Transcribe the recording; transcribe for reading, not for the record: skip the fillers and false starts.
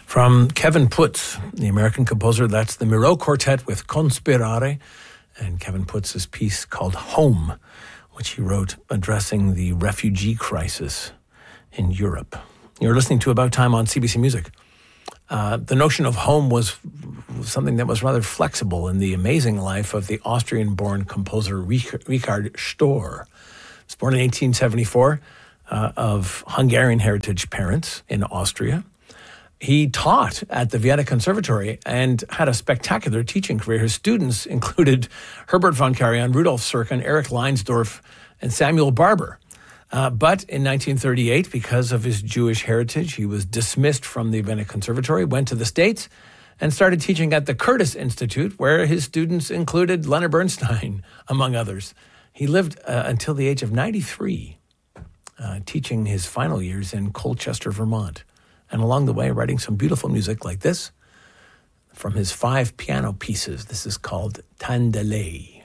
From Kevin Putz, the American composer, that's the Miro Quartet with Conspirare, and Kevin Putz's piece called Home, which he wrote addressing the refugee crisis in Europe. You're listening to About Time on CBC Music. The notion of home was something that was rather flexible in the amazing life of the Austrian-born composer Richard Stohr. He was born in 1874 of Hungarian heritage parents in Austria. He taught at the Vienna Conservatory and had a spectacular teaching career. His students included Herbert von Karajan, Rudolf Serkin, Erich Leinsdorf, and Samuel Barber. But in 1938, because of his Jewish heritage, he was dismissed from the Vienna Conservatory, went to the States, and started teaching at the Curtis Institute, where his students included Leonard Bernstein, among others. He lived until the age of 93, teaching his final years in Colchester, Vermont. And along the way, writing some beautiful music like this from his 5 piano pieces. This is called Tandalay.